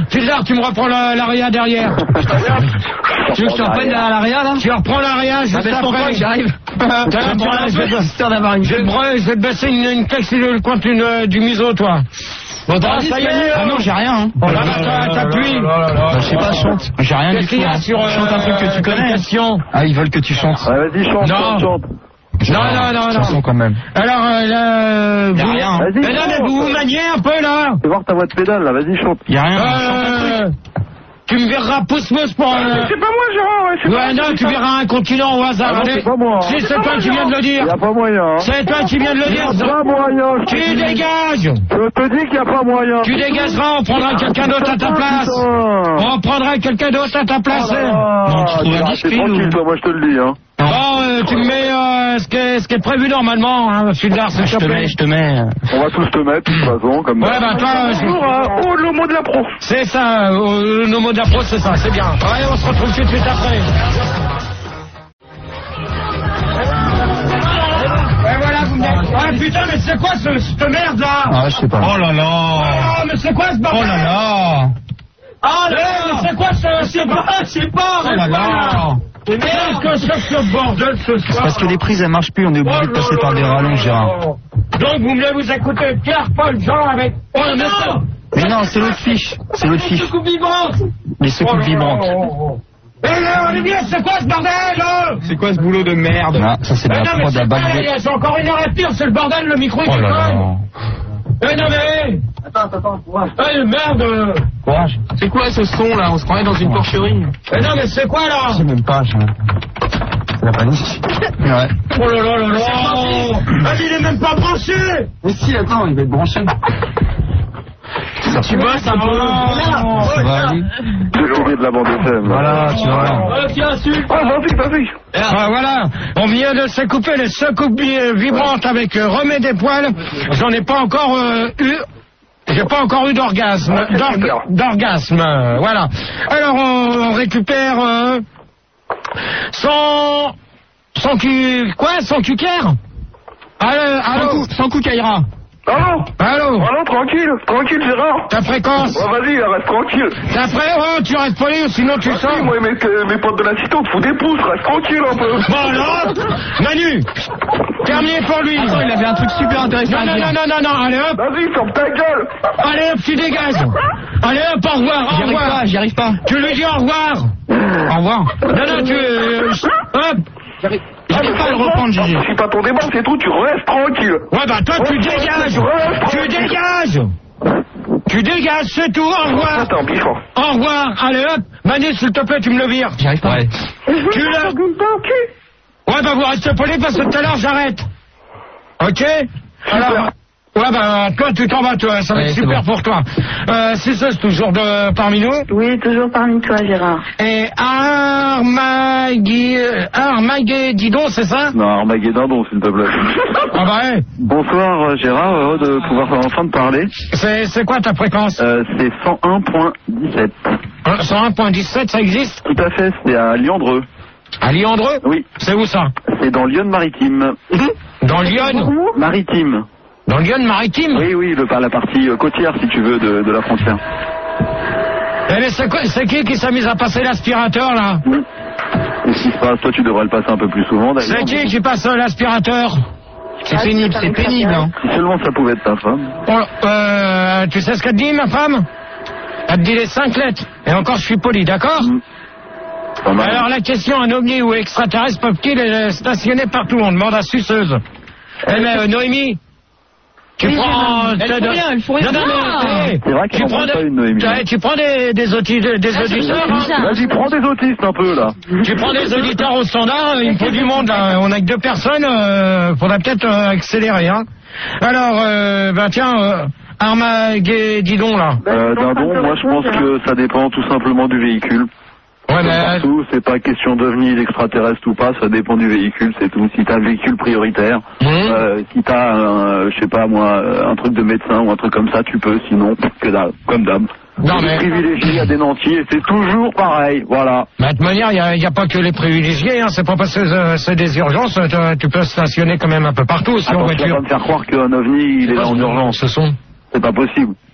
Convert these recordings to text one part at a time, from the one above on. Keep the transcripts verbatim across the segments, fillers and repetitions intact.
César, tu me reprends l'aria derrière. Tu veux que je te reprenne l'aria là? Tu reprends l'aria juste après. J'arrive. Je vais te baisser une, une claque sur le coin du museau, toi. Bon, ah, ça y est. Ah non, j'ai rien. Hein. Oh là là, t'appuies. Je sais pas, chante. J'ai rien du tout. Hein. Sur, euh, chante un truc que tu connais. Ah, ils veulent que tu chantes. Ouais, vas-y, chante, non. chante, chante. Non, non, non, non. Chanson quand même. Alors, euh, là, vous... rien. Hein. Mais non, mais vous vous maniez un peu, là. Fais voir ta voix de pédale, là, vas-y, chante. Y'a rien. Euh... Tu me verras pouce-mousse pour... Euh... C'est pas moi, Gérard, ouais, c'est Ouais, pas non, tu verras un continent au hasard. Ah non, c'est pas moi. Si, c'est toi qui viens de le dire. Y a pas moyen. Hein. C'est toi qui viens de le dire. Y a pas moyen. Tu dégages. Je te dis qu'il y a pas moyen. Tu dégageras, on prendra quelqu'un d'autre à ta place. On prendra quelqu'un d'autre à ta place. Non, tu trouves un disque tranquille, toi, moi, je te le dis, hein. Bon, euh, tu me mets euh, ce, qui est, ce qui est prévu normalement, hein, Fulgard, s'il Je te te plaît. mets, je te mets. On va tous te mettre, de toute façon, comme Ouais, bah toi... Euh, Bonjour, euh, oh, le mot de la pro. C'est ça, euh, nos mots d'appro, c'est ça, c'est bien. Ouais, on se retrouve tout de suite après. Et voilà, vous me dites... Ah putain, mais c'est quoi ce, cette merde là? Ah, je sais pas. Oh là là. Ah, mais c'est quoi ce bordel? Oh là là. Ah là, mais c'est quoi ce... Je sais pas, je sais pas. Oh là là. Mais qu'est-ce que c'est que ce bordel ce soir? Parce que les prises elles marchent plus, on est obligé de passer par des rallonges, Gérard. Donc vous voulez vous écouter Pierre-Paul Jean avec... Oh non. Mais non, c'est l'autre fiche. C'est l'autre fiche. Les secoupes vibrantes. Les secoupes vibrantes. Eh là, Olivier, c'est quoi ce bordel là? C'est quoi ce boulot de merde? Ah, ça c'est de la prod, de la bague. C'est encore une heure et pire, c'est le bordel, le micro Oh qui là là. Eh non mais... Attends, attends, courage. Eh merde. Courage. C'est quoi ce son là? On se croirait dans une porcherie. Eh non mais c'est quoi là? Je sais même pas, je... C'est la panique. Ouais. Oh là là là là. Ah, il est même pas branché. Mais si, attends, il va être branché. Tu bosses un peu. Ça va aller. J'ai oublié de la bande F M. Voilà, tu vois. Oh, qui insulte. Ah, vas-y, vas-y. Ah, voilà, on vient de se couper les secoupes vibrantes avec euh, Remets des poils. J'en ai pas encore euh, eu. J'ai pas encore eu d'orgasme. D'org- D'orgasme, euh, voilà. Alors on, on récupère euh, son son cul quoi, son cucaire. Allô, allô, Sans coup Kaira. Allô? allô. Allô, tranquille, tranquille, Gérard. Ta fréquence. Oh, vas-y, reste tranquille. Ta frère, oh, tu restes poli, sinon tu Vas-y, sors. moi, mes, mes potes de l'assistante font des pouces, reste tranquille un peu. Bon alors, Manu, terminé pour lui. Attends, il avait un truc super intéressant Non, à non, dire. non, non, non, non, allez hop, Vas-y, ferme ta gueule. allez hop, tu dégages. Allez hop, au revoir, au J'y arrive revoir. pas, j'y arrive pas. Tu lui dis au revoir. Au revoir. Non, non, tu... euh, hop. J'arrive pas à le reprendre, Gégé. C'est pas ton débat, c'est tout, tu restes tranquille. Ouais, bah toi, tu dégages. Tu dégages. Tu dégages, c'est tout, au revoir. Attends, bichon. Au revoir, allez hop. Manu, s'il te plaît, tu me le vires. J'y arrive pas. Ouais. Tu le... Ouais, bah vous restez poli parce que tout à l'heure, j'arrête. Ok? Alors... Ouais, bah, toi, tu t'en vas, toi, ça va Ouais, être c'est super bon. pour toi. Euh, c'est ça, c'est toujours de, parmi nous. Oui, toujours parmi toi, Gérard. Et Armagui... Armageddon, c'est ça? Non, Armageddon, s'il te plaît. Ah bah, ouais. Bonsoir, euh, Gérard, heureux de pouvoir enfin te parler. C'est, c'est quoi ta fréquence? Euh, c'est cent un virgule dix-sept. cent un virgule dix-sept, ça existe? Tout à fait, c'est à Lyandreux. À Lyandreux? Oui, C'est où ça? c'est dans Lyon-Maritime. Dans Lyon? Maritime. Dans Lyon-Maritime? Oui, oui, le, par la partie euh, côtière, si tu veux, de, de la frontière. Eh mais c'est, quoi, c'est qui qui s'est mis à passer l'aspirateur, là? Qu'est-ce qui se passe? Toi, tu devrais le passer un peu plus souvent, d'ailleurs. C'est qui qui passe euh, l'aspirateur? C'est pénible, c'est pénible. Hein. Si seulement ça pouvait être ta femme. Oh, euh, tu sais ce qu'elle te dit, ma femme? Elle te dit les cinq lettres. Et encore, je suis poli, d'accord? Mm. Pas mal. Alors, la question, un ovni ou extraterrestre peuvent-ils euh, stationner partout? On demande à Suceuse. Eh mais, euh, Noémie, tu Oui, prends... elle te- fout rien, elle fout rien. Non, non, mais, eh, C'est vrai qu'elle tu en prends prend des- pas une, Noémie. tu- Tu prends des, des, audi- des auditeurs, hein? Vas-y, prends des autistes un peu, là. Tu prends des auditeurs au standard, il me faut du monde, là. On a que deux personnes, euh, faudra peut-être euh, accélérer, hein. Alors, euh, ben tiens, euh, Armageddon, là. Euh, Dindon, moi, je pense que ça dépend tout simplement du véhicule. Ouais, Comme mais... partout, c'est pas question d'ovni, d'extraterrestre ou pas, ça dépend du véhicule, c'est tout. Si t'as un véhicule prioritaire, Mmh. euh, si t'as, un, je sais pas moi, un truc de médecin ou un truc comme ça, tu peux, sinon, que dalle, comme d'hab. Non, Des mais... privilégiés, il y a des nantis, et c'est toujours pareil, voilà. Mais de toute manière, il n'y a, y a pas que les privilégiés, hein. C'est pas parce que euh, c'est des urgences, tu, tu peux stationner quand même un peu partout, si en Attends, tu vas voiture. pas me faire croire qu'un ovni, il est là en urgence. Ce sont... C'est pas possible.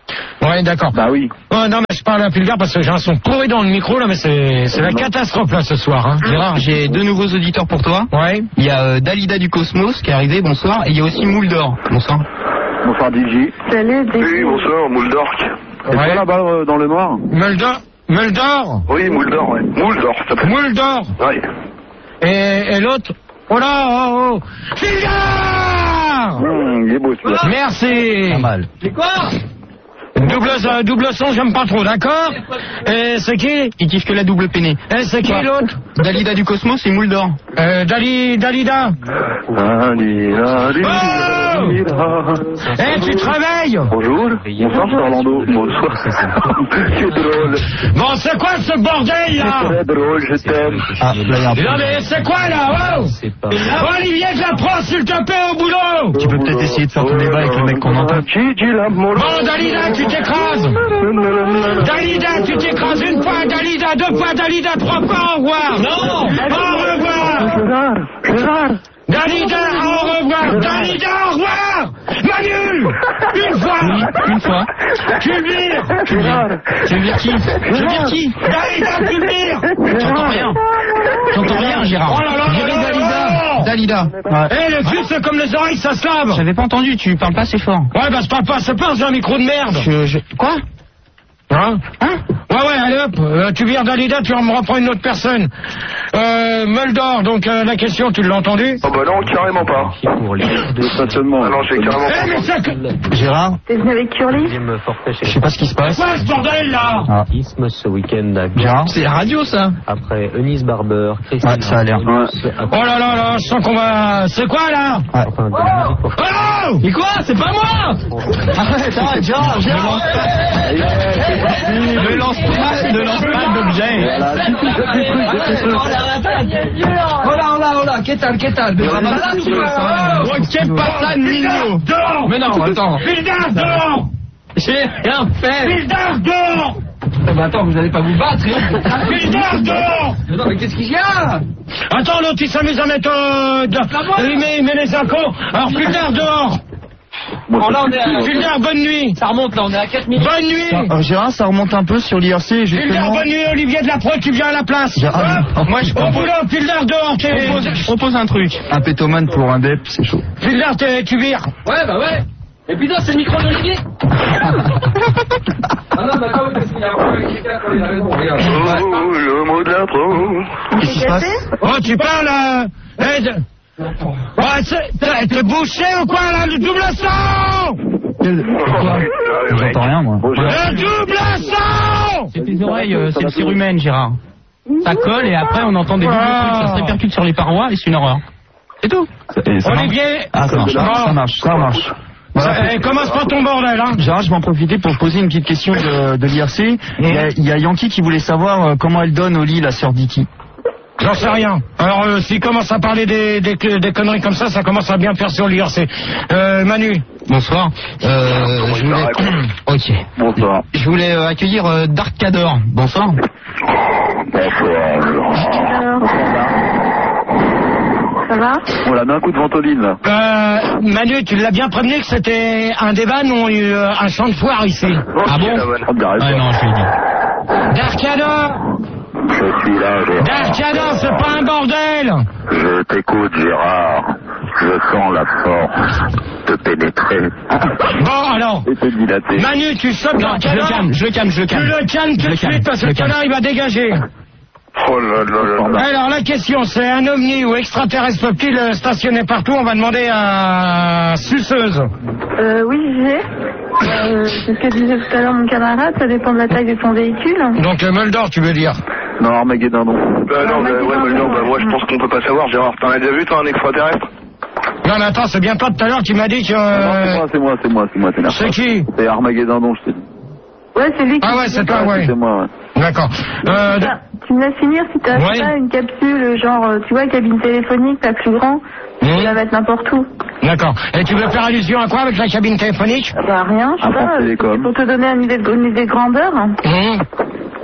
Ouais, d'accord. Bah oui. Oh, non, mais je parle un peu vulgaire parce que j'ai un son pourri dans le micro, là, mais c'est, c'est la catastrophe, là, ce soir. Hein. Gérard, j'ai deux nouveaux auditeurs pour toi. Ouais. Il y a euh, Dalida du Cosmos qui est arrivé, bonsoir. Et il y a aussi Mouldor, bonsoir. Bonsoir D J. Salut, D J. Oui, bonsoir, Mouldork. Et Ouais. toi là-bas euh, dans le noir? Muldor Muldor Oui, Mouldor, ouais. Mouldor, ça s'appelle. Muldor Oui. Et, et l'autre? Oh là, oh, oh. Fulgard Mmh, il est beau celui-là. Merci. Pas mal. C'est quoi? Double, euh, double son, j'aime pas trop, d'accord? Et c'est qui? Il kiffe que la double peinée. Et c'est qui Quoi? l'autre? Dalida du Cosmos et Mouldor. Euh, Dali, Dalida. Dalida, Oh Dalida. Eh, tu te réveilles? Bonjour. Bonsoir, c'est Orlando. Bonsoir. C'est drôle. Bon, c'est quoi ce bordel, là? C'est très drôle, je t'aime. Ah, là, il y a un peu. Non, mais c'est quoi, là? Oh, Olivier, je la prends, s'il te plaît, au boulot. Tu peux peut-être essayer de faire ton débat avec le mec qu'on entend. Bon, Dalida, tu t'écrases. Dalida, tu t'écrases une fois, Dalida, deux fois, Dalida, trois fois, au revoir. Non. Au revoir. Gérard, Gérard. Dalida, au revoir. Dalida, au revoir. Manu, une fois. Une fois. Tu le vires. Tu le vires. Tu le vires qui? Tu le vires qui? Dalida, tu le vires. J'entends rien. J'entends rien, Gérard. Oh là là là Virer là là. Dalida. Dalida. Eh, le cul, c'est comme les oreilles, ça se lave. J'avais pas entendu, tu parles pas assez fort. Ouais, bah, je parle pas assez fort, j'ai un micro de merde. Je, je... Quoi? Hein? Hein? Ouais, ouais, allez hop, euh, tu vires Dalida, tu me reprends une autre personne. Euh, Muldor, donc euh, la question, tu l'as entendu? Oh bah non, carrément pas. Pas seulement. Ah non, j'ai carrément Eh, mais pas. c'est que... Gérard, T'es venu avec Curly? je sais pas ce qui se passe. Quoi, ce bordel, là? Ah. ce week-end à Gérard, C'est la radio, ça. après Eunice Barber, Christine Ouais, ça a l'air. Oh là là là, je sens qu'on va... C'est quoi, là? enfin de la musique pour Oh! Mais quoi? C'est pas moi! Arrête, arrête, Gérard, Gérard. Ne lance pas, ne lance pas d'objet. Oh là, oh là, oh là, qu'est-ce que qu'est-ce que Qu'est pas ça, Nino? Dehors! Mais non, attends. Fildar, dehors! J'ai rien fait. Fildar, dehors! Mais attends, vous allez pas vous battre, hein? Fildar, dehors! Non, mais qu'est-ce qu'il y a? Attends, l'autre, il s'amuse à mettre... Euh, de... Il met, il met les infos. Alors, Fildar, dehors! Moi, là, on est à- Fildar, bonne nuit! Ça remonte là, on est à quatre minutes. Bonne nuit! Alors, Gérard, ça remonte un peu sur l'I R C, Fildar, justement. bonne nuit, Olivier de la Pro, tu viens à la place. Gérard, Hein? moi, je Au propose boulot, Fildar, dehors, Je t'es... propose, je propose un truc. un pétomane pour un dep, c'est chaud. Fildar, t'es- tu vires. Ouais, bah ouais. Et putain, c'est le micro d'Olivier. Ah non, bah attends, parce qu'il y a un quelqu'un quand il a raison, regarde. Oh, le mot de l'intro. Qu'est-ce qui se passe? Oh, tu parles... Euh... eh, de- Ouais, c'est- t'es t'es bouché ou quoi, là, le double sang? J'entends rien, moi. Le double sang! C'est tes oreilles, euh, c'est le cérumen, Gérard. Ça colle et après on entend des doubles trucs, ça se répercute sur les parois et c'est une horreur. C'est tout. Et ça marche. Olivier... Ah, ça marche, Bon. ça marche, ça marche. Ça, eh, commence pas ton bordel, hein. Gérard, je vais en profiter pour poser une petite question de, de l'I R C. Il y, a, il y a Yankee qui voulait savoir euh, comment elle donne au lit la sœur d'Iki. J'en sais rien. Alors, euh, s'il commence à parler des, des, des conneries comme ça, ça commence à bien faire sur l'I R C. Euh, Manu. Bonsoir. Euh, je voulais... Ok. Bonsoir. Je voulais euh, accueillir euh, Dark Cador. Bonsoir. Alors, ça va? On l'a mis un coup de ventoline là. Euh, Manu, tu l'as bien prévenu que c'était un débat, non euh, un champ de foire ici. Ah bon? Oh, bien raison. Ouais, non, je l'ai dit. Darkador! Je suis là, Gérard. Darkador, c'est pas un bordel! Je t'écoute, Gérard. Je sens la force te pénétrer. Bon, alors, Et te dilater. Manu, tu sautes Non, je le Darkador, calme, je le calme, je le tu calme. le calmes tout Je de le calme, suite parce je que le le calme. connard, il va dégager. Oh là là là là. Alors, la question, c'est un ovni ou extraterrestre peut-il euh, stationner partout? On va demander à Suceuse. Euh, oui, j'ai. Euh, c'est ce que disait tout à l'heure mon camarade, ça dépend de la taille de ton véhicule. Donc, euh, Muldor, tu veux dire? Non, Armageddon, non. Bah non, bah, ouais, bah, non, bah, moi je pense qu'on peut pas savoir, Gérard. T'en as déjà vu, toi, un extraterrestre? Non, mais attends, c'est bien toi tout à l'heure qui m'a dit que... Non, c'est Euh, moi, c'est moi, c'est moi, c'est moi, t'énerve c'est pas. qui? C'est Armageddon, non, je t'ai dit. Ouais, c'est lui qui... Ah ouais, c'est toi, ouais. C'est moi, ouais. D'accord. Euh, Ah, tu me laisses finir si t'as Ouais. pas une capsule, genre, euh, tu vois, cabine téléphonique, pas plus grand, tu Mmh. la mettre n'importe où. D'accord. Et tu veux faire allusion à quoi avec la cabine téléphonique? Bah rien, je sais Un pas, France euh, Télécom. pour te donner une idée de, une idée de grandeur. Mmh.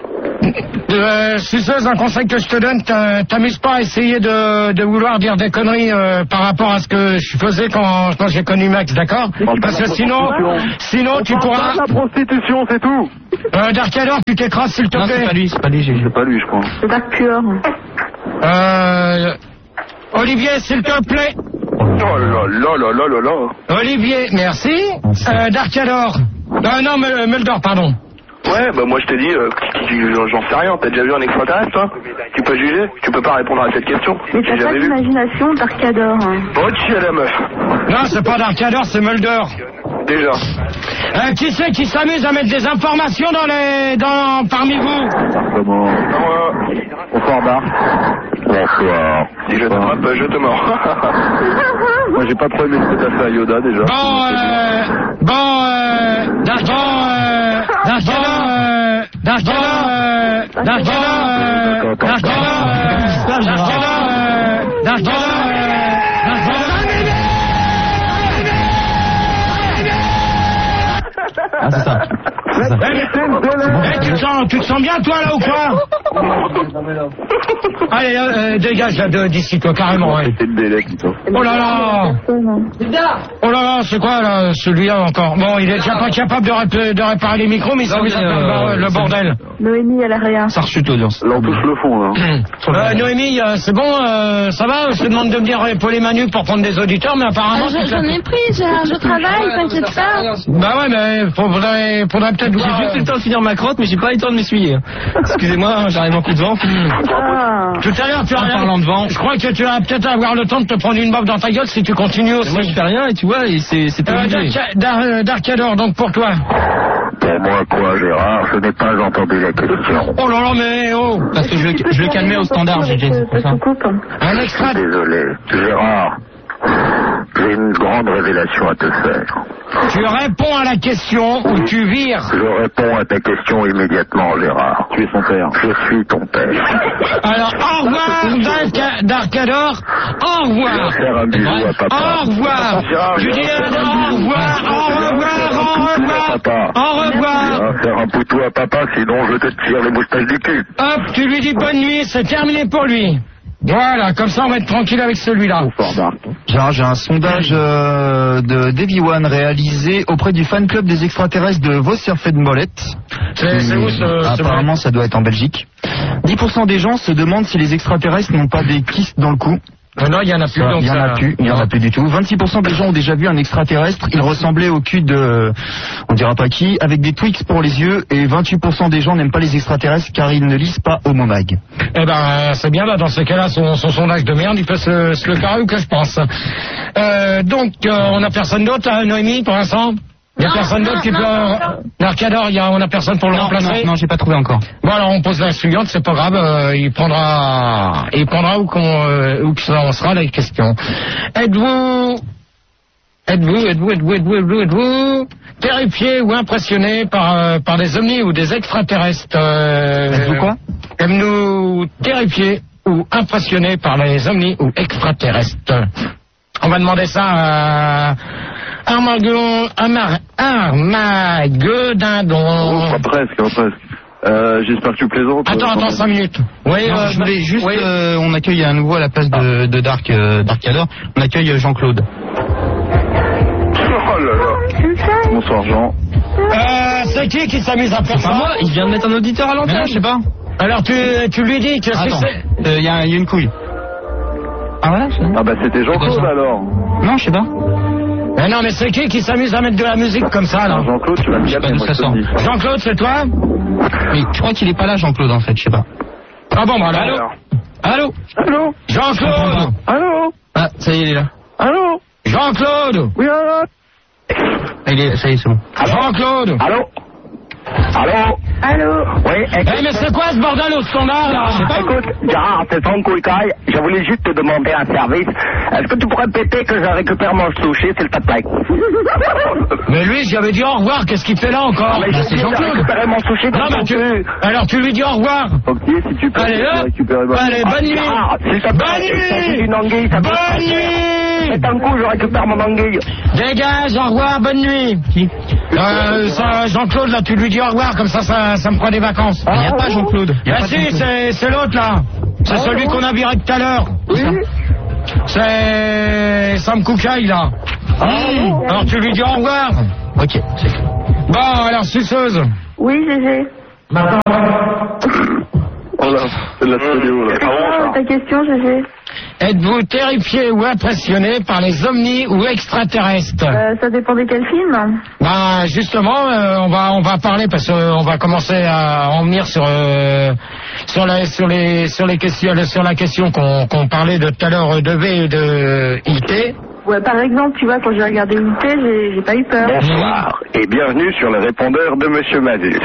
Euh, Suceuse, un conseil que je te donne, t'amuses pas à essayer de, de vouloir dire des conneries euh, par rapport à ce que je faisais quand, quand j'ai connu Max, d'accord? Parce que sinon, sinon tu pourras... la prostitution, c'est tout. Euh, Darkador, tu t'écrases s'il te Non, plaît. c'est pas lui, c'est pas lui. C'est pas lui, je crois. C'est Darkador. Euh... Olivier, s'il te plaît. Oh là là là là là là. Olivier, merci. Euh, Darkador. Euh, non, Mulder, pardon. Ouais, bah moi je t'ai dit, euh, j'en sais rien, t'as déjà vu un extraterrestre toi? Tu peux juger? Tu peux pas répondre à cette question? Mais J'ai t'as pas jamais vu. d'imagination, Darkador. Oh, tu es la meuf. Non, c'est pas Darkador, c'est Mulder. Déjà. Euh, qui c'est qui s'amuse à mettre des informations dans les... dans... parmi vous? Comment? Bonsoir Dark. Bonsoir. Si je t'attrape, je te mords. Moi j'ai pas trop aimé ce que t'as fait à Yoda déjà. Bon, euh... Bon, euh... Darkador, euh... Darkador, euh... Darkador, euh... Darkador, euh... Darkador, euh... Darkador, euh... Darkador, euh... Ah, c'est ça. C'est ça. Eh, tu te sens, tu te sens bien toi là ou quoi? Allez, euh, dégage là de- d'ici toi carrément. Ouais. C'était le délai plutôt. Oh là là. Oh là là, c'est quoi là celui-là encore? Bon, il est déjà pas capable de, rép- de réparer les micros, mais il s'amuse à faire le bar- le bordel. Noémie, elle a rien. Ça rechute l'audience. Là on touche le fond là. Euh, Noémie, euh, c'est bon, euh, ça va? Je te demande de venir épauler Manu pour prendre des auditeurs, mais apparemment... Ah, tu te- J'en ai pris, Gérard, je travaille, t'inquiète pas. Bah ouais, mais faudrait, faudrait peut-être... J'ai juste eu le temps de finir ma crotte, mais j'ai pas eu le temps de m'essuyer. Excusez-moi, j'arrive en coup de vent. Ah. Tout à l'heure, tu as En rien. parlant de vent. Je crois que tu vas peut-être avoir le temps de te prendre une baffe dans ta gueule si tu continues aussi. Moi, je fais rien et tu vois, et c'est c'est Euh, obligé. Dark- Dar- euh, Darkador, donc pour toi. Pour moi quoi Gérard, je n'ai pas entendu la question. Oh là là, mais oh. Parce que je, le- je le calmais au standard, j'ai dit. C'est pour ça. Un extra. Désolé. Gérard, j'ai une grande révélation à te faire. Tu réponds à la question ou tu vires. Je réponds à ta question immédiatement, Gérard. Tu es son père. Je suis ton père. Alors, au revoir, Dark- Darkador. Au Je revoir. vais faire un bisou à papa. Au revoir. Gérard, Je dis Gérard, au revoir, au revoir, au revoir. Papa. Au revoir. Je vais faire un poutou à papa, sinon je te tire les moustaches du cul. Hop, tu lui dis bonne nuit, c'est terminé pour lui. Voilà, comme ça on va être tranquille avec celui-là. Gérard, j'ai un sondage euh, de Davy One réalisé auprès du fan club des extraterrestres de Vosserfeld-Molette. C'est c'est où ce... ce- Apparemment, ça doit être en Belgique. dix pour cent des gens se demandent si les extraterrestres n'ont pas des kystes dans le cou. Euh, Non, il y en a plus. donc Il y en ça- a plus, il y en a plus du tout. vingt-six pour cent des gens ont déjà vu un extraterrestre. Il ressemblait au cul de, on dira pas qui, avec des Twix pour les yeux. Et vingt-huit pour cent des gens n'aiment pas les extraterrestres car ils ne lisent pas Homo Mag. Eh ben, euh, c'est bien là, dans ces cas-là, son, son sondage de merde, il peut se, se le carrer ou que je pense. Euh, donc, euh, on n'a personne d'autre, hein, Noémie, pour l'instant? Il n'y a Non, personne non, d'autre qui non, peut... non. Darkador, il y a, on n'a personne pour le Non, remplacer? non, non, j'ai pas trouvé encore. Bon, alors on pose la suivante, c'est pas grave, euh, il prendra... Il prendra où qu'on, euh, où que ça en sera, la question. Êtes-vous... Êtes-vous, êtes-vous, êtes-vous, êtes-vous, êtes-vous, êtes-vous terrifié ou impressionné par, euh, par des ovnis ou des extraterrestres? euh, Êtes-vous quoi? Aimez-nous terrifiés ou impressionnés par les ovnis ou extraterrestres? On va demander ça à Armageddon, Amar, Armageddon. Oh, pas presque, pas presque. Euh, j'espère que tu plaisantes. Attends, attends, cinq minutes. Oui, Non, euh, je voulais juste, oui. euh, on accueille à nouveau à la place de, de Dark, euh, Darkador, on accueille euh, Jean-Claude. Oh là là. Bonsoir Jean. Euh, c'est qui qui s'amuse à faire Pas ça? moi, il vient de mettre un auditeur à Mais non, l'antenne. je sais pas. Alors tu, tu lui dis que si Attends, c'est... il y, a y a une couille. Ah voilà, je sais. Ah bah c'était quoi Jean-Claude ça alors. Non, je sais pas. Mais non, mais c'est qui qui s'amuse à mettre de la musique comme ça, là? Jean-Claude, tu vas me Je sais pas calmer, d'où moi ça je te sort. le dis. Jean-Claude, c'est toi? Mais je crois qu'il est pas là, Jean-Claude, en fait, je sais pas. Ah bon, bah allô? Alors. Allô? Allô. Jean-Claude! Allô. Ah, ça y est, il est là. Allô. Jean-Claude! Oui allô. Ah, il est, ça y est, c'est bon. Jean-Claude! Allô. Allô. Allô? Oui. Eh, mais c'est quoi ce bordel au standard, là? Écoute, Gérard, c'est son couille-caille. Je voulais juste te demander un service. Est-ce que tu pourrais péter que je récupère mon sushi, s'il te plaît? Mais lui, j'avais dit au revoir, qu'est-ce qu'il fait là encore? Mais Bah, je c'est viens de Jean-Claude! récupérer mon sushi Non, dans mais ton tu... cul. Alors tu lui dis au revoir! Ok, si tu peux Allez, tu peux hop. récupérer ma... Allez, bonne nuit. Gérard, s'il te plaît, Bonne il s'agit nuit. d'une anguille, ça peut- Bonne nuit! Faites un coup, je récupère mon anguille. Dégage, au revoir, bonne nuit! Qui Euh, ça, Jean-Claude, là, tu lui dis au revoir, comme ça, ça, ça, ça me prend des vacances. Il n'y a pas Jean-Claude. Ah si, c'est, c'est l'autre là. C'est ah, celui qu'on a viré tout à l'heure. Oui. C'est Sam Koukaï là. Ah, mmh. Alors tu lui dis au revoir. Ok, c'est tout. Bon, alors suceuse. Oui, Gégé. Oh là, c'est de la stéréo là. Ah, ta question, Gégé. Êtes-vous terrifié ou impressionné par les ovnis ou extraterrestres? euh, Ça dépend de quel film. Ben justement, euh, on va on va parler parce qu'on va commencer à en venir sur euh, sur la sur les sur les questions sur la question qu'on qu'on parlait de tout à l'heure de V et de I T. Ouais, par exemple, tu vois, quand j'ai regardé I T, j'ai, j'ai pas eu peur. Bonsoir et bienvenue sur le répondeur de Monsieur Manu.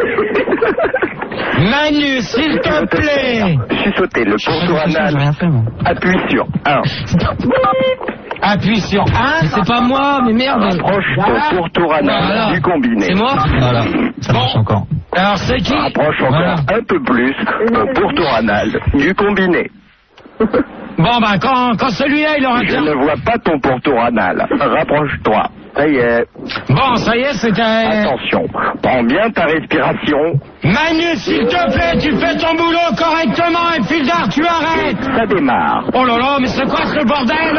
Manu, s'il te plaît. Chuchotez le pourtour anal. Appuie sur un. Appuie sur un. Mais c'est pas moi, mais merde. Rapproche ton pourtour anal Voilà. du combiné. C'est moi. Voilà, ça Bon. marche encore. Alors c'est qui? Rapproche encore Voilà. un peu plus ton pourtour anal du combiné. Bon ben quand quand celui-là il aura Je terminé. ne vois pas ton pourtour anal. Rapproche-toi. Ça y est. Bon, ça y est, c'est un... Attention. Prends bien ta respiration. Manu, s'il te plaît, tu fais ton boulot correctement et Fildar, tu arrêtes. Ça démarre. Oh là là, mais c'est quoi ce bordel?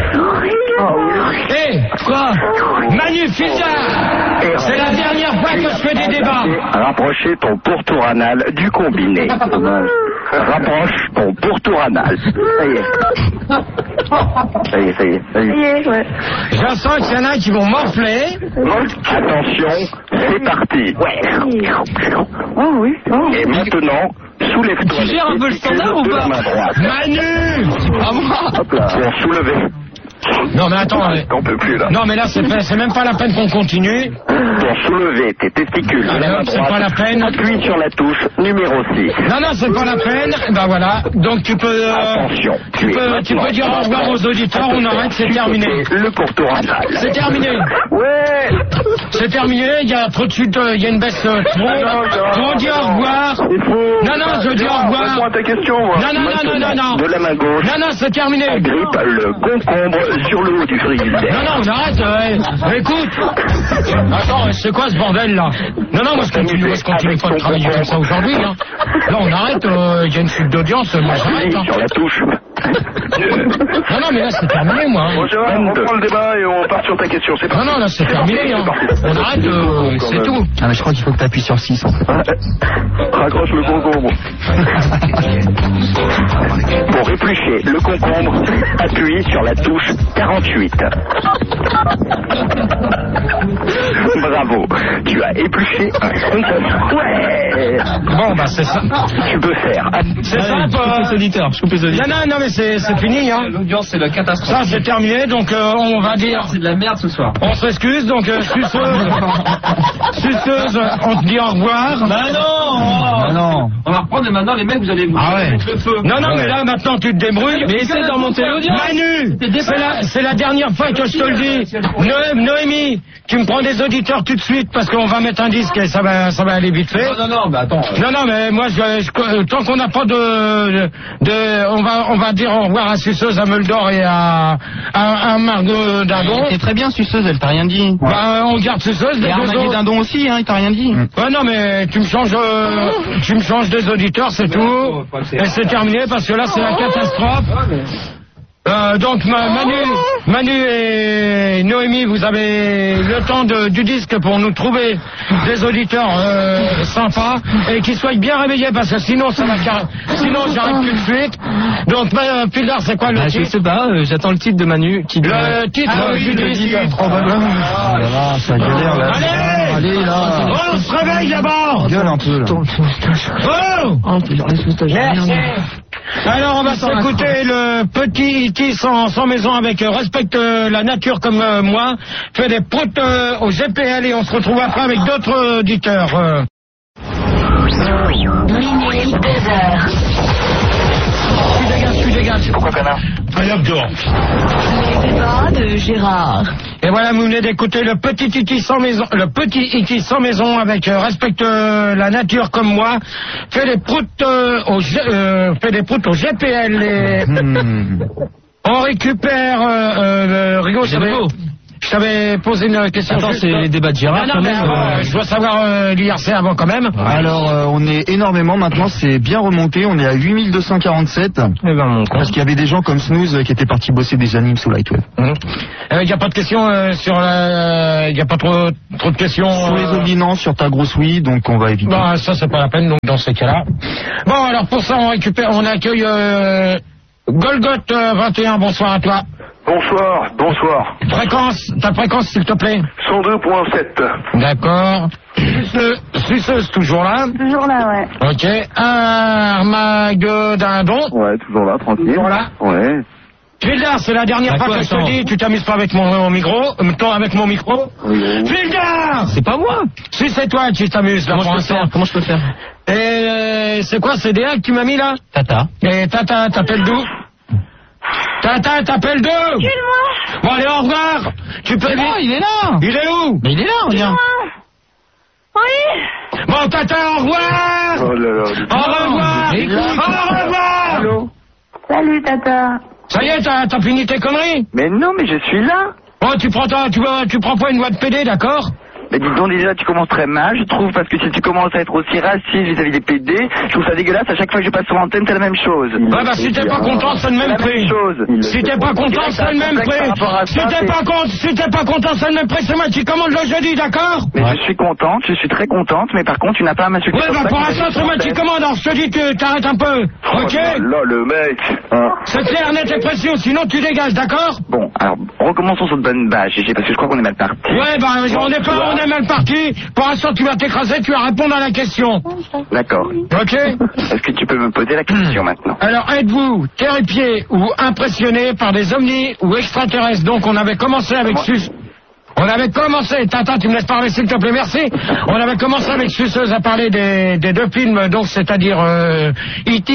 Hé, quoi? Manu, Fildar, c'est la dernière fois que je fais des débats. Rapprochez ton pourtour anal du combiné. Rapproche ton pourtour anal. Ça y est. Ça y est, ça y est. Ça y est. Oui, ouais. Je sens qu'il y en a qui vont morfler. Attention, c'est parti. Oh oui. Oh. Et maintenant, soulève-toi. Tu gères un peu le standard ou de pas la main droite. Manu! À moi. Hop là. Bon, soulevez. Non mais attends, euh, On peut plus là. non mais là c'est pas- c'est même pas la peine qu'on continue. Pour soulever tes testicules de Allez, la main hop, c'est droite, pas la peine. appuie sur la touche numéro six. Non non c'est pas la peine. Ben voilà, donc tu peux, euh, Attention, tu es peux, tu maintenant peux dire au revoir aux auditeurs, on arrête, c'est Tu terminé. fais Le pourtour anal. C'est terminé. Ouais. C'est terminé, il y a trop de suite, euh, il y a une baisse euh, trop. On dit au revoir. Il faut... Non, non, je dis au revoir. Réponds à ta question, moi. Non, non, non, non, non, non. De la main gauche, Non, non, c'est terminé. agrippe le concombre sur le haut du frigidaire. Non, non, on arrête, euh, écoute. Attends, c'est quoi ce bordel là? Non, non, moi je continue, moi je continue pas de travailler comme ça aujourd'hui. Hein. Là, on arrête, euh, il y a une chute d'audience, moi j'arrête. Hein. Sur la touche. Non, non, mais là c'est terminé, moi. Hein. Bon, Gérard, on reprend le débat et on part sur ta question. C'est Non, non, là c'est terminé. Hein. On arrête, euh, c'est tout. Ah mais je crois qu'il faut que tu appuies sur six en fait. Raccroche le concombre. Pour éplucher le concombre, appuie sur la touche quarante-huit. Bravo, tu as épluché un concombre. Ouais. Bon, bah c'est ça. Tu peux faire. C'est ça, Je coupe les auditeurs. Je coupe les auditeurs. Non, non, non, mais c'est c'est fini. Hein. L'audience, c'est la catastrophe. Ça, c'est terminé, donc euh, on va dire... C'est de la merde ce soir. On s'excuse, donc euh, suceuse, suceuse, on te dit au revoir. Bah non. Ah non. On va reprendre et maintenant les mecs, vous allez vous Ah ouais. mettre le feu. Non, non, mais là, maintenant, tu te débrouilles. Mais essaie d'en monter l'audience. Manu, c'est la, c'est la dernière fois que je te le dis. No- Noémie, tu me prends des auditeurs tout de suite parce qu'on va mettre un disque et ça va, ça va aller vite fait. Non, non, non, mais attends. Non, non, mais moi, je, je- tant qu'on n'a pas de, de, on va, on va dire au revoir à Suceuse, à Meldor et à, à, à Margot Dindon. C'est très bien suceuse, elle t'a rien dit. Bah, on garde Suceuse, les Et deux Arnaud autres. Dindon aussi, hein, il t'a rien dit. Ouais, non, mais tu me changes, euh, tu me changes des auditeurs, c'est tout. Et c'est terminé parce que là, c'est la catastrophe. Euh, donc Ma- Manu, Manu et Noémie, vous avez le temps de, du disque pour nous trouver des auditeurs euh, sympas et qui soient bien réveillés parce que sinon ça va car... sinon j'arrive tout de suite. Donc euh, Pildar, c'est quoi le Bah, je titre? sais pas, euh, j'attends le titre de Manu qui doit... Le titre Ah euh, oui, du le disque. titre. Ah là là, ça galère là. Allez, Allez là. on se réveille d'abord. Gueule un peu là. Oh, merci. Alors on va s'écouter le petit Iti sans, sans maison avec euh, respecte euh, la nature comme euh, moi, fait des proutes euh, au G P L et on se retrouve après avec d'autres auditeurs. Euh. Minuit, deux heures. Tu dégages, tu dégages. Pourquoi connard? Allez hop dehors. Les débats de Gérard. Et voilà, vous venez d'écouter le petit Iti sans maison, le petit Iti sans maison avec euh, respecte euh, la nature comme moi, fait des proutes euh, au G, euh, fait des proutes au G P L et Hmm. on récupère euh, euh, le Rigaud. J'ai ça va- nouveau. je t'avais posé une question. Attends, juste... c'est les débats de Gérard. Non, non, quand mais, même, euh, euh... je dois savoir euh, l'I R C avant quand même. Alors, euh, on est énormément maintenant, c'est bien remonté, on est à huit mille deux cent quarante-sept. Eh ben, mon Parce qu'il y avait des gens comme Snooze euh, qui étaient partis bosser des animes sous Lightwave. Il n'y mmh. euh, a pas de questions euh, sur la... Il n'y a pas trop, trop de questions... Sur les euh... ordinances, sur ta grosse oui, donc on va éviter. Bon, ça c'est pas la peine, donc dans ces cas-là. Bon, alors pour ça, on récupère, on accueille euh, Golgoth euh, vingt et un, bonsoir à toi. Bonsoir, bonsoir. Fréquence, ta fréquence s'il te plaît. cent deux virgule sept. D'accord. Suceuse, suceuse toujours là. Toujours là, ouais. Ok. Armageddon. Ouais, toujours là, tranquille. Toujours là. Ouais. Fildar, c'est la dernière Bah fois quoi, que je te attends. dis, tu t'amuses pas avec mon, mon micro, euh, toi avec mon micro. Oui. Fildar. C'est pas moi. Si c'est toi qui t'amuses là Comment pour je peux faire l'instant. Comment je peux faire Et euh, c'est quoi, c'est D A que tu m'as mis là? Tata. Et Tata, t'appelles d'où? Tata, t'appelles d'où? Bon, allez, au revoir. Tu peux... Oh, il est là. Il est où? Mais il est là, regarde. Oui. Bon, Tata, au revoir. Oh là là. Au revoir. Mais écoute. Au revoir. Allô? Salut, Tata. Ça y est, t'as t'as fini tes conneries? Mais non, mais je suis là. Bon, tu prends, ta, tu, vas- tu prends pas une boîte P D, d'accord? Mais dis donc déjà, tu commences très mal, je trouve, parce que si tu commences à être aussi raciste vis-à-vis des P D, je trouve ça dégueulasse. À chaque fois que je passe sur l'antenne, c'est la même chose. Ouais, bah si t'es pas content, c'est le même la prix. même chose. Si t'es pas content, c'est le même prix. Si t'es pas content, si t'es pas content, c'est le même prix. C'est moi qui commande le jeudi, d'accord? Mais je suis contente, je suis très contente, mais par contre, tu n'as pas à m'insulter. Ouais, comme bah ça pour quand l'instant, t'es c'est moi sur qui l'antenne. commande. Alors je te dis, tu t'arrêtes un peu, ok? Oh là, le mec. Hein. C'est clair, net et précis, sinon tu dégages, d'accord? Bon, alors, recommençons sur de bonnes bases, Gégé, parce que je crois qu'on est mal parti. Ouais, bah on est pas, on est mal parti. Pour l'instant, tu vas t'écraser, tu vas répondre à la question, D'accord. ok? Est-ce que tu peux me poser la question maintenant? Alors, êtes-vous terrifié ou impressionné par des ovnis ou extraterrestres? Donc, on avait commencé avec Moi- Sus... On avait commencé... Tata, tu me laisses parler, s'il te plaît, merci. On avait commencé avec Suceuse à parler des, des deux films, donc c'est-à-dire euh, E T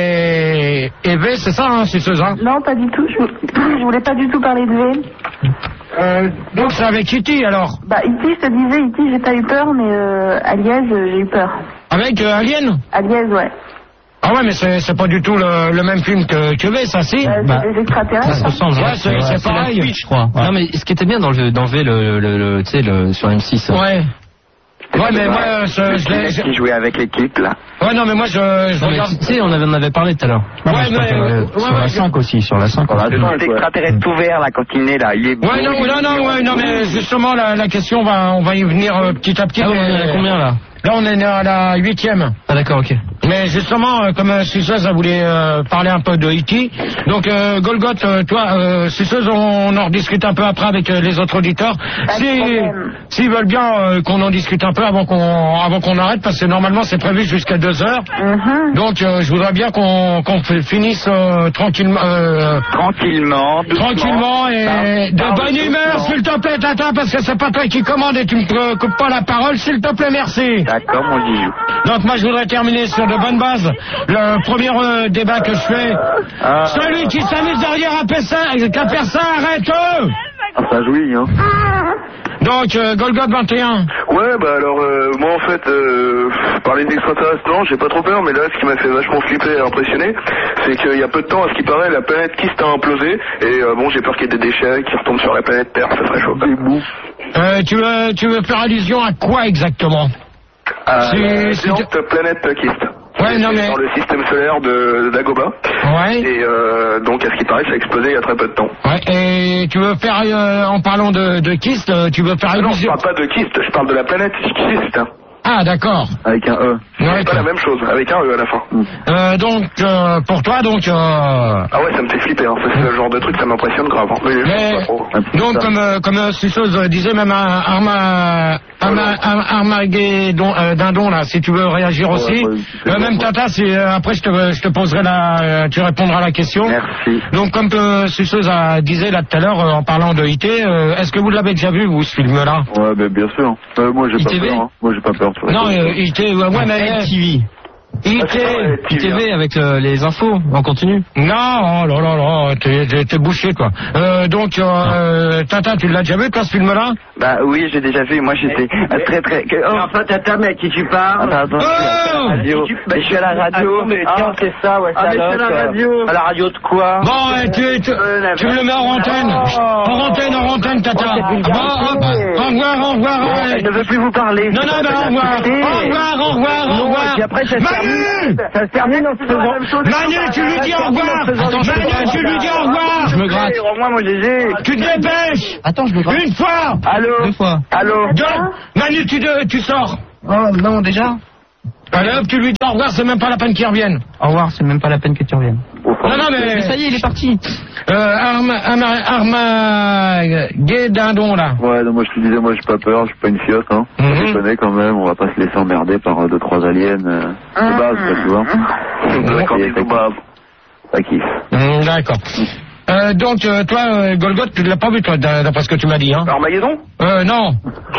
et, et V, c'est ça, hein, Suceuse, hein? Non, pas du tout. Je, je voulais pas du tout parler de V. Euh, donc, c'est avec E T, alors? Bah, E T, je te disais, E T, j'ai pas eu peur, mais euh, Alias, euh, j'ai eu peur. Avec euh, Alien? Alias, ouais. Ah ouais, mais c'est c'est pas du tout le, le même film que, que V, ça, si? Euh, Bah, c'est des extraterrestres. Ça se ressemble. Ouais, c'est- c'est la pareil. suite, je crois. Non, mais ce qui était bien dans le dans V, le, le, le, tu sais, le, sur M six. Ouais. Ouais, mais moi, euh, je, je l'ai... je- Qui jouait avec l'équipe, là? Ouais, non, mais moi, je, je Non, mais regarde... tu sais, on avait, on avait parlé tout à l'heure. Non, mais Ouais, je mais, préfère, euh, euh, ouais, sur ouais, la je- cinq aussi, sur la cinq. Cet extraterrestre tout vert, là, quand il est là, il est beau. Ouais, non, il est non, non, mignon. ouais, non, mais justement, la, la question, va, on va y venir euh, petit à petit. Ah ouais, mais- on est à combien là? Là, on est à la huitième. Ah d'accord, ok. Mais justement, euh, comme euh, Suceuse a voulu euh, parler un peu de E T, donc euh, Golgoth, euh, toi, euh, Suceuse, on, on en rediscute un peu après avec euh, les autres auditeurs. Pas de Si, problème. s'ils veulent bien euh, qu'on en discute un peu avant qu'on avant qu'on arrête, parce que normalement c'est prévu jusqu'à deux heures. Mhm. Donc euh, je voudrais bien qu'on qu'on f- finisse euh, tranquillement. Euh, Tranquillement, doucement. Tranquillement et de Parle bonne doucement. humeur, s'il te plaît, Tata, parce que c'est pas toi qui commande et tu me euh, coupes pas la parole, s'il te plaît, merci. D'accord, mon Gigou. Donc moi, je voudrais terminer sur de bonnes bases. Le premier euh, débat que je fais, Ah, celui qui s'amuse derrière à faire ça, qu'à faire ça, arrête eux. ah, ça jouit, hein. Donc, euh, Golgoth vingt et un. Ouais, bah alors, euh, moi en fait, euh, parler d'extraterrestres, non, j'ai pas trop peur, mais là, ce qui m'a fait vachement flipper et impressionner, c'est qu'il y a peu de temps, à ce qui paraît, la planète Kist a implosé, et euh, bon, j'ai peur qu'il y ait des déchets qui retombent sur la planète Terre, ça serait chaud. Des bouts. Euh, tu veux, tu veux faire allusion à quoi exactement? À Si- la si géante planète Kist. Ouais, non, C'est mais- dans le système solaire de d'Agoba. Ouais. Et euh, donc, à ce qui paraît, ça a explosé il y a très peu de temps. Ouais. Et tu veux faire, euh, en parlant de, de Kist, euh, tu veux faire Ah non, je allusion? parle pas de Kist, je parle de la planète Kist. Ah, d'accord. Avec un E. Ouais, C'est pas la même chose, avec un E à la fin. Euh, donc, euh, pour toi, donc, euh, Ah ouais, ça me fait flipper, hein. C'est ce genre de truc, ça m'impressionne grave. Hein. Mais je sais mais, pas trop. donc, comme, euh, comme euh, Suceuse euh, disait, même un Arma, Arma, Arma- Armageddon, euh, Dindon, là, si tu veux réagir aussi. ouais, c'est Euh, bon, même ouais. Tata, si, euh, après, je te, je te poserai la, euh, tu répondras à la question. Merci. Donc, comme euh, Suceuse a disait là tout à l'heure, euh, en parlant de I T, euh, est-ce que vous l'avez déjà vu, vous, ce film-là? Ouais, ben bien sûr. Euh, moi, j'ai I pas T V? peur. Hein. Moi, j'ai pas peur. tu vois. Non, euh, I T, ouais, ouais, mais... M T V. I T, I T V avec euh, les infos, on continue. Non, oh là là là, t'es, t'es, t'es bouché quoi. Euh, donc, euh, Tata, tu l'as déjà vu toi ce film-là? Bah oui, j'ai déjà vu. Moi, j'étais euh, très très. Oh. Mais enfin, Tata, mais à qui tu parles? Attends, attends. Oh Radio. Mais je suis à la radio. Mais Ah, tiens, c'est ça, ouais, Ah, mais salope. c'est la radio. À la radio de quoi? Bon, euh, tu, tu, tu me le mets en antenne. En antenne, en antenne, Tata. Bon, hop, au revoir, au revoir. Bon, ouais. elle ne veut plus vous parler. Non, non, ben au revoir. Au revoir, au revoir, au revoir. Et puis après, ça se Manu termine. Ça se termine en se faisant. Manu, tu lui dis au revoir. Manu, tu lui dis au revoir. Je me gratte. Rends-moi mon Gégé. Tu te dépêches. Attends, je me gratte. Une fois. Allô? Deux fois. Allô? Deux. Manu, tu, de- tu sors. Oh non, déjà. Allez hop, tu lui dis au revoir, c'est même pas la peine qu'il revienne. Au revoir, c'est même pas la peine que tu reviennes. Non, non, mais... Mais ça y est, il est parti. Euh, Arma... Arma... Arma... Guédindon, là. Ouais, non, moi je te disais, moi j'ai pas peur, je suis pas une fiotte, hein. Mhm. Je connais quand même, on va pas se laisser emmerder par euh, deux, trois aliens euh, de base, quoi, tu vois. D'accord, Et ça bisous, bah. kiffe. Ça kiffe. Hum, D'accord. Euh, donc, euh, toi, euh, Golgoth, tu l'as pas vu, toi, d'a- d'après ce que tu m'as dit, hein? Armageddon? Euh, non.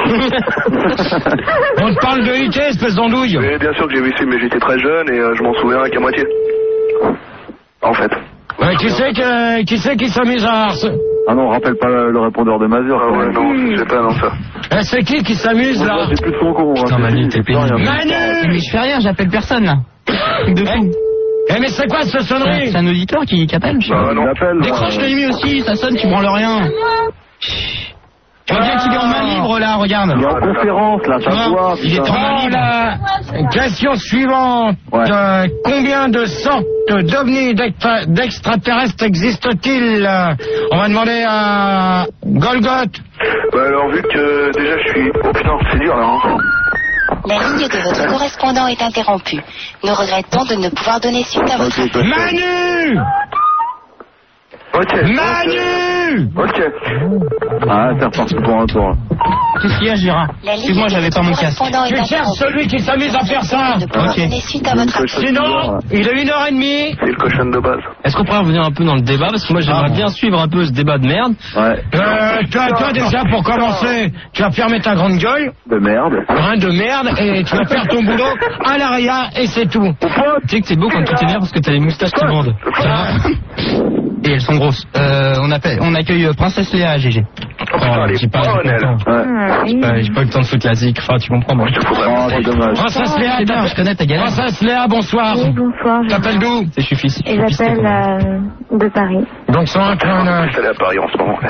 On te parle de I T, espèce d'andouille. Mais bien sûr que j'ai vu ce film, mais j'étais très jeune et euh, je m'en souviens qu'à moitié. En fait. Euh, qui c'est que, qui c'est qui s'amuse à harceler? Ah non, rappelle pas le, le répondeur de Mazur. Ah ouais, non, je sais pas, non, ça. Euh, c'est qui qui s'amuse, là? J'ai plus de son con. Putain, Manu, t'es pénible. Manu! Mais je fais rien, j'appelle personne là. Truc de fou. Eh, mais c'est quoi cette sonnerie? C'est un auditeur qui, qui appelle, je sais Bah pas. non. Décroche, je l'ai mis aussi, ça sonne, tu branles rien. Tu vois bien qu'il est en main libre là, regarde. Il est en conférence, là, Tu ça se voit. vois, il est en putain. main Oh, libre. la question suivante. Ouais. Euh, combien de sortes d'ovnis d'extra- d'extraterrestres existent-ils? Euh, On va demander à Golgoth. Bah alors, vu que déjà je suis... Oh putain, c'est dur là, hein. La ligne de votre correspondant est interrompue. Nous regrettons de ne pouvoir donner suite à votre Ok, appel. Manu! Ok. Manu! Ok. Ah, c'est reparti pour un tour. Qu'est-ce qu'il y a, Gérard? La ligne Excuse-moi, de j'avais pas votre mon casque. correspondant est Tu cherches interrompue. celui qui s'amuse à faire ça. De pouvoir Ok. donner suite à votre appel. Sinon, il est une heure et demie. C'est le cochon de base. Est-ce qu'on pourrait revenir un peu dans le débat? Parce que moi j'aimerais bien suivre un peu ce débat de merde. Ouais. Euh, toi, toi, déjà, pour commencer, tu vas fermer ta grande gueule, De merde. rien de merde, et tu vas faire ton boulot à l'arrière, et c'est tout. Tu sais que c'est beau quand tu t'énerves parce que t'as les moustaches qui bandent. Ça va. Et elles sont grosses. Euh, on, appelle, on accueille euh, Princesse Léa à G G. Oh putain, elle j'ai est pas, j'ai bonne, pas le elle. temps. Ouais. J'ai pas, j'ai pas eu le temps de foutre la zik. Enfin, tu comprends, moi. Je te fous vraiment. Oh, c'est dommage. Princesse Léa, C'est bien, je connais ta galère. Princesse Léa, bonsoir. Oui, bonsoir. je- T'appelles d'où? C'est suffit. c'est Et suffit, c'était j'appelle pas euh, de Paris. Donc, cent un trente-neuf. Elle est à Paris en ce moment.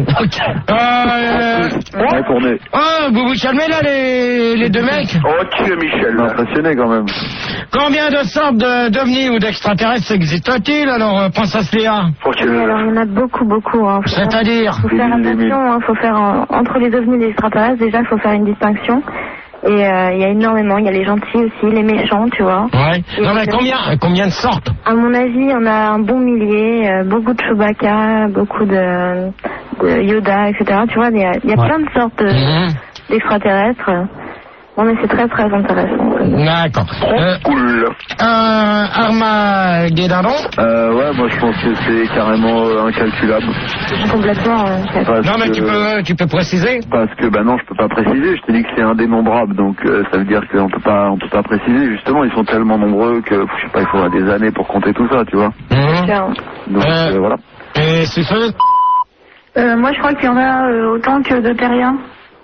Euh, Ouais, tourné. oh, vous vous calmez là, les, les deux mecs? Ok, Michel. Il m'a impressionné quand même. Combien de sortes de- d'ovnis ou d'extraterrestres existent-ils, alors, euh, Princesse Léa? Ok. Oui, alors il y en a beaucoup, beaucoup. Hein. Faut faire- C'est-à-dire? faut faire attention, hein. Faut faire en- entre les ovnis et les extraterrestres, déjà il faut faire une distinction. Et euh, il y a énormément, il y a les gentils aussi, les méchants, tu vois. Ouais. Non, mais combien, combien de sortes? À mon avis, il y en a un bon millier, euh, beaucoup de Chewbacca, beaucoup de, de Yoda, et cetera. Tu vois, il y a, il y a Ouais. plein de sortes de- Mhm. d'extraterrestres. Bon, mais c'est très très intéressant. D'accord. Euh, Cool. euh, Arma Guédardon? Euh, ouais, moi je pense que c'est carrément euh, incalculable. Complètement. euh, Parce Non, mais tu que- peux, tu peux préciser? Parce que bah non, je peux pas préciser. Je te dis que c'est indénombrable, donc euh, ça veut dire qu'on peut pas, on peut pas préciser. Justement, ils sont tellement nombreux que je sais pas, il faudra des années pour compter tout ça, tu vois. Mhm. tiens. Donc Euh, euh, voilà. Et c'est ça? Euh, moi, je crois qu'il y en a euh, autant que de terriens.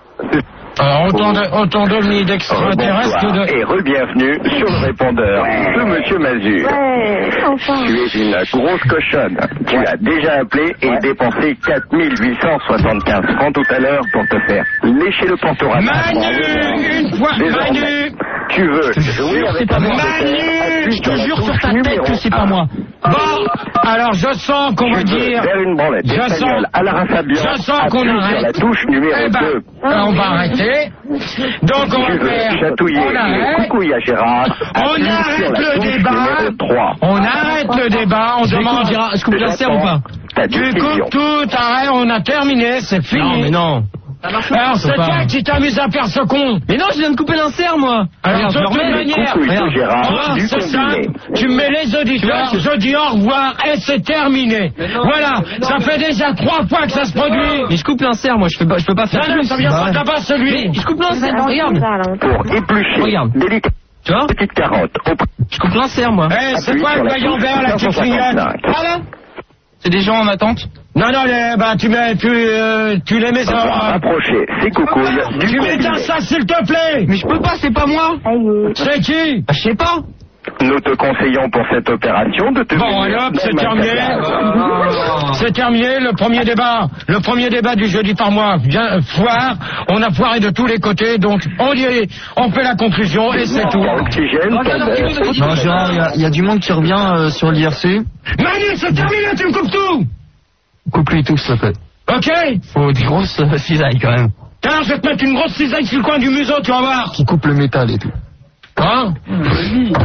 Alors, autant de, autant d'ovnis d'extraterrestres que Bonsoir de... et re-bienvenue sur le répondeur de Monsieur Mazur. Ouais, enfin. Tu es une grosse cochonne. Tu as déjà appelé et dépensé quatre mille huit cent soixante-quinze francs tout à l'heure pour te faire lécher le pantoran. Manu! Une fois, Désormais, Manu! tu veux jouer avec C'est pas ta moi. Manu! Je te jure sur ta tête que c'est pas moi. Bon, alors je sens qu'on va Tu veux dire... faire une branlette Je espagnole sens- à la Rafabian. je sens qu'on appuie arrête. sur la touche numéro Eh ben, deux. on va arrêter. Donc on Tu va veux faire... chatouiller On les arrête. coucouilles à Gérard. On appuie sur arrête la le touche débat. numéro trois. On arrête le débat, on demande... Gérard, est-ce que vous la serre ou pas? Ta Tu décision. coupes tout, arrête, on a terminé, c'est fini. Non, mais non. Alors c'est pas. toi qui t'amuses à faire ce con. Mais non, je viens de couper l'insert, moi. Alors Regarde, de je le toute remets. manière, coucouilles de Regarde. Gérard oh, du c'est combiné. simple, tu mets les auditeurs, Tu vois, je dis au revoir et c'est terminé. Voilà, ça fait déjà trois fois que ça se produit. Mais je coupe l'insert, moi, je, fais pas, je peux pas faire Non, non, plus. ça vient Bah pas ouais. de là-bas celui. Je coupe l'insert, regarde. Pour éplucher Regarde. délicatement Tu vois? Petite carotte. Au... Je coupe l'insert, moi. Eh, c'est quoi le maillon vert, là, qui clignote? Voilà. C'est des gens en attente? Non, non, les, bah, tu mets, tu, euh, tu les mets sur... Rapprocher, c'est coucou. Tu m'éteins ça, s'il te plaît. Mais je peux pas, c'est pas moi. C'est qui? Bah, je sais pas. Nous te conseillons pour cette opération de te... Bon, allez hop, c'est terminé. C'est terminé, le premier débat. Le premier débat du jeudi par mois. Bien, foire. On a foiré de tous les côtés, donc on dit, on fait la conclusion et c'est tout. Oxygène, Non, Gérard, il y a- il y, a du monde qui revient euh, sur l'I R C. Manu, c'est terminé, tu me coupes tout. Coupe-lui tout, s'il te plaît. Ok? Faut des grosses euh, cisailles, quand même. Tiens, je vais te mettre une grosse cisaille sur le coin du museau, tu vas voir. Qui coupe le métal et tout. Hein?